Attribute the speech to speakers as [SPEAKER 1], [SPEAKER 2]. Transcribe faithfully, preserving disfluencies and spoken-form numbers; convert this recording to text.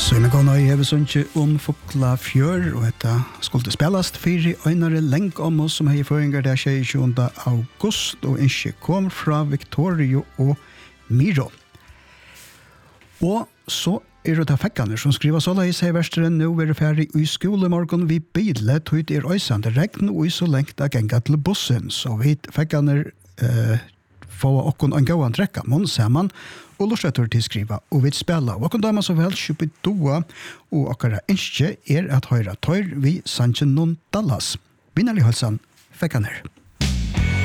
[SPEAKER 1] Sønnegon og jeg ikke om Fokla Fjør, og dette skulle spillast fire øynere lengt om oss som har føringer der tjuende august, og ikke kom fra Victorio og Miro. Og så er det fekkene som skriver sånn i seg versteren, nå er det ferdig i skolemorgen vi bilet, tog er øysende regn, og så lengt av genga til bussen, så vi fekkene eh, få okkon en gåan trekka mån saman og lorsetur til skriva og vidt spela. Og okkon damer så vel kjupi doa og okkara innskje er at høyra tøyr vi Sanche non Dallas. Vinnerlig halsan, fekkaner.